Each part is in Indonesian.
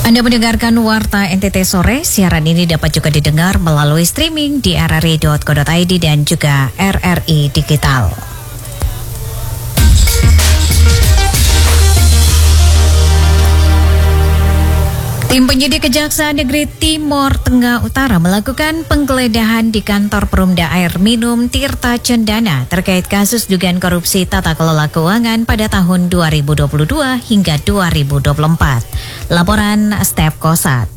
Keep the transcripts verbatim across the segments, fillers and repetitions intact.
Anda mendengarkan Warta N T T Sore. Siaran ini dapat juga didengar melalui streaming di r r i dot co dot i d dan juga R R I Digital. Tim penyidik Kejaksaan Negeri Timur Tengah Utara melakukan penggeledahan di kantor Perumda Air Minum Tirta Cendana terkait kasus dugaan korupsi tata kelola keuangan pada tahun dua ribu dua puluh dua hingga dua ribu dua puluh empat. Laporan Stef Kosat.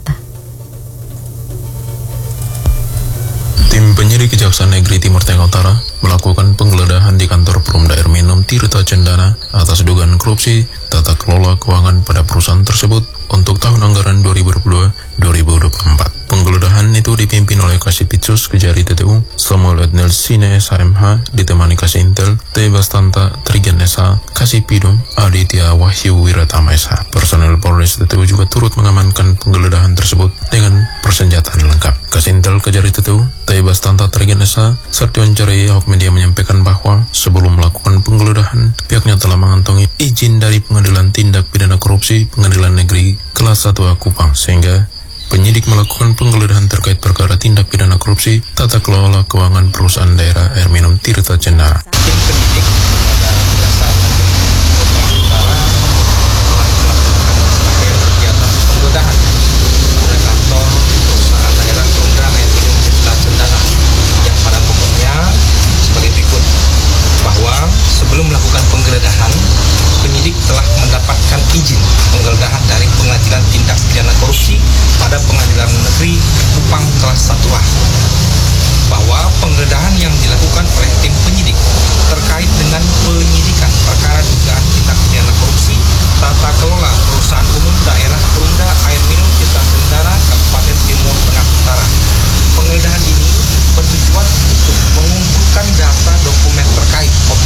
Tim penyidik Kejaksaan Negeri Timur Tengah Utara melakukan penggeledahan di kantor Perumda Air Minum Tirta Cendana atas dugaan korupsi tata kelola keuangan pada perusahaan tersebut untuk tahun anggaran dua ribu dua puluh dua sampai dua ribu dua puluh empat. Penggeledahan itu dipimpin oleh Kasipitsus Kejari T T U Samuel Ednel Sine S H M H ditemani Kasintel T Bastanta Trigen S H, Kasipidum Aditya Wahyu Wiratama S H. Personel Polres T T U juga turut mengamankan penggeledahan tersebut dengan persenjataan lengkap. Kasintel Kejari T T U T Bastanta Trigen S H Sartion Cari Awak Media menyampaikan bahwa sebelum melakukan penggeledahan, pihaknya telah mengantongi izin dari Pengadilan Tindak Pidana Korupsi Pengadilan Negeri Kelas satu A Kupang, sehingga penyidik melakukan penggeledahan terkait perkara tindak pidana korupsi tata kelola keuangan perusahaan daerah Air Minum Tirta Cendana. Tim penyidik pada Kejaksaan Negeri Timur Utara telah melakukan serangkaian kegiatan penggeledahan pada kantor perusahaan daerah Perumda Air Minum Tirta Cendana yang pada pokoknya sebagai berikut, bahwa sebelum melakukan penggeledahan, penyidik telah mendapatkan izin penggeledahan dari Pengadilan Tindak Pidana Korupsi pada Pengadilan Negeri Kupang Kelas satu A, bahwa penggeledahan yang dilakukan oleh tim penyidik terkait dengan penyidikan perkara dugaan tindak pidana korupsi tata kelola